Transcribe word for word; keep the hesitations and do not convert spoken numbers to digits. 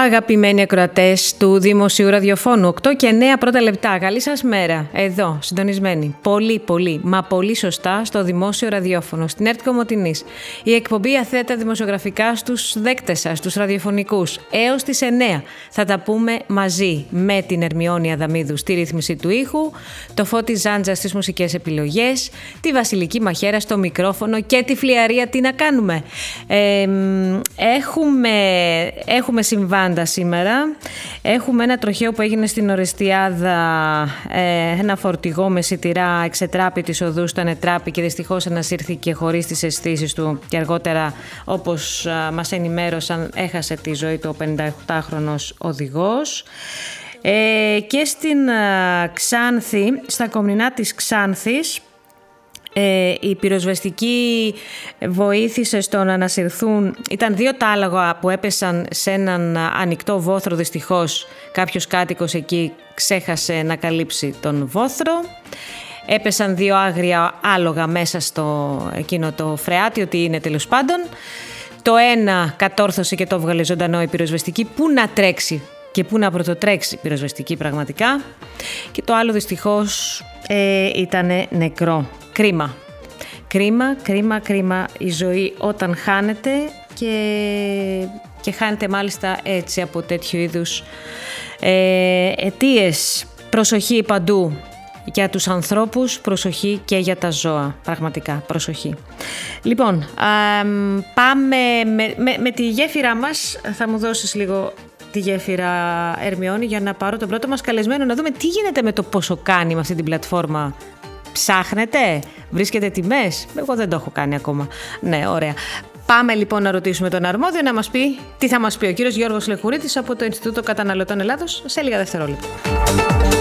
Αγαπημένοι ακροατές του Δημοσίου Ραδιοφώνου, οκτώ και εννέα πρώτα λεπτά. Καλή σας μέρα. Εδώ, συντονισμένοι. Πολύ, πολύ, μα πολύ σωστά στο Δημόσιο Ραδιόφωνο, στην ΕΡΤ Κομοτηνής. Η εκπομπή αθέατα δημοσιογραφικά στους δέκτες σας, τους ραδιοφωνικούς. Έως τις εννέα θα τα πούμε μαζί με την Ερμιόνη Αδαμίδου στη ρύθμιση του ήχου, το Φώτη Ζάντζα στις μουσικές επιλογές, τη Βασιλική Μαχαίρα στο μικρόφωνο και τη Φλιαρία. Τι να κάνουμε. Ε, έχουμε, έχουμε συμβάντα σήμερα. Έχουμε ένα τροχαίο που έγινε στην Ορεστιάδα, ε, ένα φορτηγό με σιτηρά εξετράπη της οδού στο Ανετράπη και δυστυχώς ανασύρθηκε χωρίς τις αισθήσεις του και αργότερα, όπως α, μας ενημέρωσαν, έχασε τη ζωή του ο πενηνταοκτάχρονος οδηγός. Ε, και στην α, Ξάνθη, στα κομνηνά της Ξάνθης, Ε, η πυροσβεστική βοήθησε στο να ανασυρθούν. Ήταν δύο τα άλογα που έπεσαν σε έναν ανοιχτό βόθρο. Δυστυχώς κάποιος κάτοικος εκεί ξέχασε να καλύψει τον βόθρο. Έπεσαν δύο άγρια άλογα μέσα στο εκείνο το φρεάτιο, τι είναι τέλος πάντων. Το ένα κατόρθωσε και το έβγαλε ζωντανό η πυροσβεστική. Πού να τρέξει και πού να πρωτοτρέξει η πυροσβεστική πραγματικά. Και το άλλο δυστυχώς ε, ήταν νεκρό. Κρίμα. Κρίμα, κρίμα, κρίμα η ζωή όταν χάνεται και, και χάνεται μάλιστα έτσι από τέτοιου είδους ε, αιτίες. Προσοχή παντού για τους ανθρώπους, προσοχή και για τα ζώα. Πραγματικά, προσοχή. Λοιπόν, α, πάμε με, με, με τη γέφυρά μας. Θα μου δώσεις λίγο τη γέφυρα, Ερμιόνη, για να πάρω τον πρώτο μας καλεσμένο, να δούμε τι γίνεται με το πόσο κάνει με αυτή την πλατφόρμα. Ψάχνετε, βρίσκετε τιμές. Εγώ δεν το έχω κάνει ακόμα. Ναι, ωραία. Πάμε λοιπόν να ρωτήσουμε τον αρμόδιο να μας πει τι θα μας πει ο κύριος Γιώργος Λεχουρίτης από το Ινστιτούτο Καταναλωτών Ελλάδος σε λίγα δευτερόλεπτα.